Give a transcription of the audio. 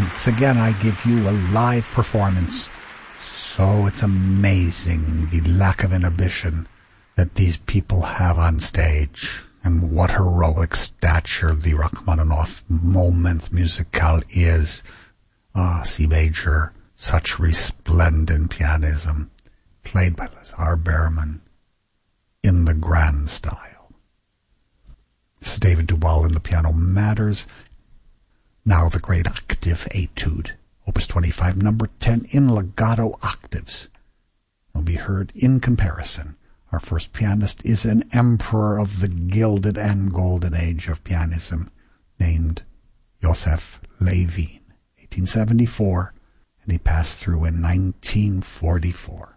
once again I give you a live performance. So it's amazing the lack of inhibition that these people have on stage, and what heroic stature the Rachmaninoff moment musical is. C major, such resplendent pianism, played by Lazar Berman in the grand style. This is David Duval in The Piano Matters. Now the great octave etude, Opus 25, number 10 in legato octaves. Will be heard in comparison. Our first pianist is an emperor of the gilded and golden age of pianism, named Joseph Levine, 1874, and he passed through in 1944.